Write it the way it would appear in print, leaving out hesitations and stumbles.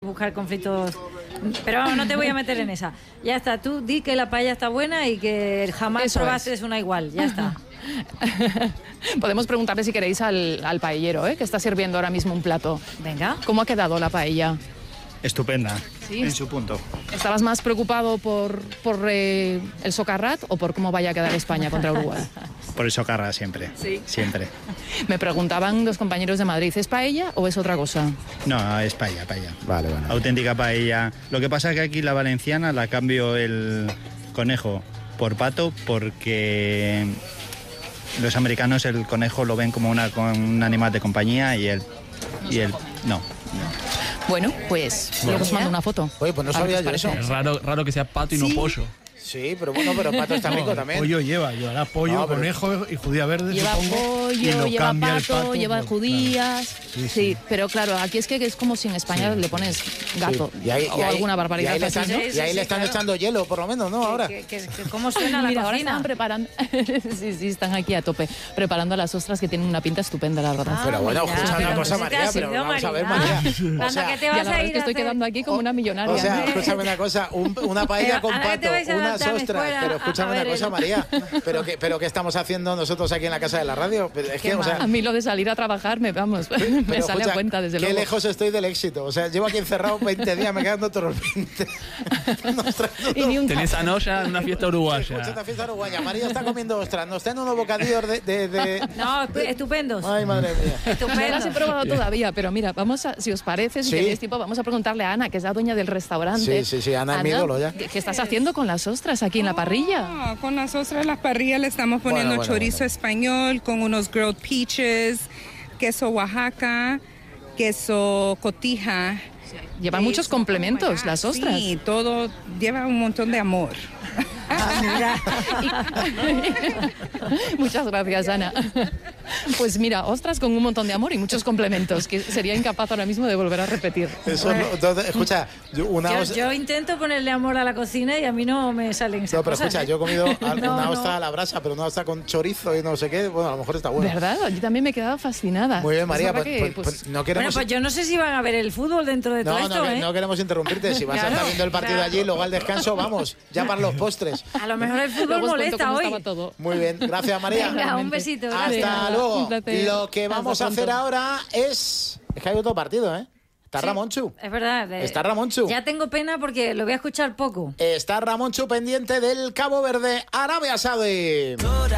buscar conflictos. Pero vamos, no te voy a meter en esa. Ya está, tú di que la paella está buena y que jamás probaste es una igual, ya está. Podemos preguntarle si queréis al paellero, que está sirviendo ahora mismo un plato. Venga. ¿Cómo ha quedado la paella? Estupenda, ¿Sí? en su punto. ¿Estabas más preocupado por el socarrat o por cómo vaya a quedar España contra Uruguay? Por eso carga siempre, Sí. siempre. Me preguntaban los compañeros de Madrid, ¿es paella o es otra cosa? No, es paella. Vale. Auténtica paella. Lo que pasa es que aquí la valenciana la cambio el conejo por pato porque los americanos el conejo lo ven como un animal de compañía y el no. Bueno, pues luego os mando una foto. Oye, pues no sabía yo eso. Es raro que sea pato y no pollo. Sí, pero bueno, pero pato está rico también. Pollo llevará pollo, No, pero- conejo y judía verde, Lleva supongo. y pollo, lo lleva cambia el pato, lleva pues, judías. claro. Sí, pero claro, aquí es que es como si en España le pones gato Y ahí, o alguna barbaridad. Y ahí le así, están, ¿no? y ahí le están echando hielo, por lo menos, ¿no? Ahora. ¿Cómo suena la Mira, ahora cocina? están preparando. Sí, están aquí a tope, preparando las ostras que tienen una pinta estupenda, la verdad. Pero bueno, mira, escucha una pero cosa, ¿qué te María, has pero ido, vamos a ver, María? María. O Anda, sea, que te Y a vas la a verdad ir es que estoy a hacer- quedando aquí como una millonaria. o sea, escúchame una cosa, una paella con Ahora que te pato, vais a unas Times ostras, Square pero a escúchame ver una cosa, el- María, pero ¿qué estamos haciendo nosotros aquí en la casa de la radio? Pero es que, o sea, A mí lo de salir a trabajar me pero sale escucha, a cuenta, desde qué luego. lejos estoy del éxito. O sea, llevo aquí encerrado 20 días, me quedan otros 20. Y ni un Tenés a Noya en una fiesta uruguaya. Escucha esta fiesta uruguaya. María está comiendo ostras. Nos traen unos bocadillos de... No, estupendos. Ay, madre mía. No las he Estupendos. probado todavía, pero mira, vamos a, si os parece, si Sí. tenéis tiempo, vamos a preguntarle a Ana, que es la dueña del restaurante. Sí, Ana es mi ídolo ya. ¿Qué estás haciendo con las ostras aquí en la parrilla? Ah, con las ostras, las parrillas le estamos poniendo Bueno, chorizo español con unos grilled peaches, queso Oaxaca, queso cotija. Llevan muchos complementos las ostras. Sí, todo lleva un montón de amor. Muchas gracias, Ana. Pues mira, ostras con un montón de amor y muchos complementos, que sería incapaz ahora mismo de volver a repetir. Eso no- entonces, escucha, Yo intento ponerle amor a la cocina y a mí no me salen esas No, pero cosas, escucha, yo he comido No, una no. ostra a la brasa, pero una ostra con chorizo y no sé qué. Bueno, a lo mejor está bueno. ¿Verdad? Yo también me he quedado fascinada. Muy bien, Es María. verdad Pues, que, pues no Bueno, queremos... pues yo no sé si van a ver el fútbol dentro de todo esto, no queremos interrumpirte. Si vas a Claro, estar viendo el partido claro. allí, luego al descanso, vamos, ya para los postres. A lo mejor el fútbol Luego os cuento molesta cómo hoy. estaba todo. Muy bien, gracias, María. Venga, un besito. Gracias. Hasta Venga, luego. un placer. Lo que vamos Hasta a hacer pronto. ahora es que hay otro partido, ¿eh? Está Sí, Ramonchu. Es verdad. Está Ramonchu. Ya tengo pena porque lo voy a escuchar poco. Está Ramonchu pendiente del Cabo Verde, Arabia Saudí.